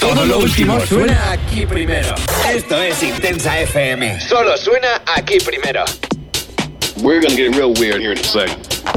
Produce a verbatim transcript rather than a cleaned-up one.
Todo lo último suena aquí primero. Esto es Intensa F M. Solo suena aquí primero. We're gonna get real weird here in a second.